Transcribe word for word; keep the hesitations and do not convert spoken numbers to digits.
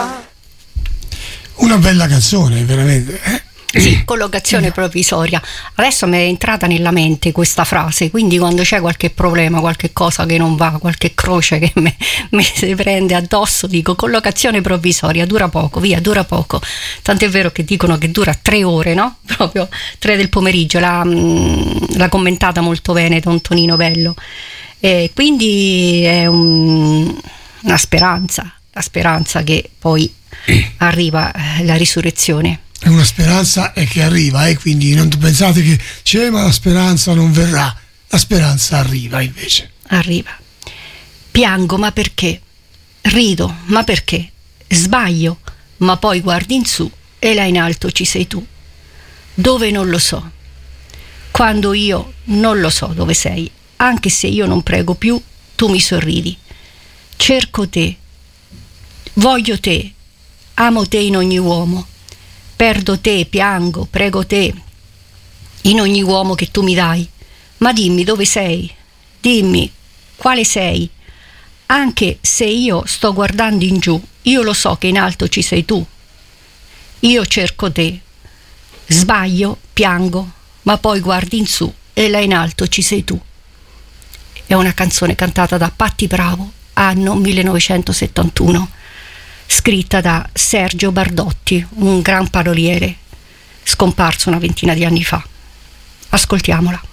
provvisoria. Una bella canzone, veramente. Eh? Sì, collocazione provvisoria. Adesso mi è entrata nella mente questa frase, quindi quando c'è qualche problema, qualche cosa che non va, qualche croce che mi si prende addosso, dico collocazione provvisoria, dura poco, via, dura poco. Tant'è vero che dicono che dura tre ore, no? Proprio tre del pomeriggio, l'ha, l'ha commentata molto bene Don Tonino Bello. E quindi è un, una speranza, la speranza che poi arriva la risurrezione. È una speranza e che arriva, e eh? Quindi non pensate che c'è, ma la speranza non verrà. La speranza arriva invece. Arriva. Piango, ma perché? Rido, ma perché? Sbaglio, ma poi guardi in su e là in alto ci sei tu. Dove non lo so. Quando io non lo so dove sei, anche se io non prego più, tu mi sorridi. Cerco te, voglio te, amo te in ogni uomo. Perdo te, piango, prego te, in ogni uomo che tu mi dai. Ma dimmi dove sei, dimmi quale sei. Anche se io sto guardando in giù, io lo so che in alto ci sei tu. Io cerco te, sbaglio, piango, ma poi guardi in su e là in alto ci sei tu. È una canzone cantata da Patti Bravo, anno millenovecentosettantuno. Scritta da Sergio Bardotti, un gran paroliere scomparso una ventina di anni fa. Ascoltiamola.